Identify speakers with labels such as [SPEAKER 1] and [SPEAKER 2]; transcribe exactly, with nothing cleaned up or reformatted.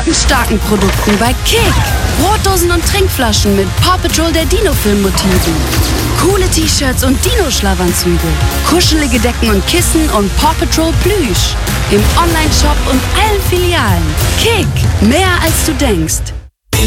[SPEAKER 1] markenstarken Produkten bei Kick. Brotdosen und Trinkflaschen mit Paw Patrol der Dino-Film-Motiven. Coole T-Shirts und Dino-Schlafanzüge. Kuschelige Decken und Kissen und Paw Patrol Plüsch. Im Online-Shop und allen Filialen. Kick, mehr als du denkst.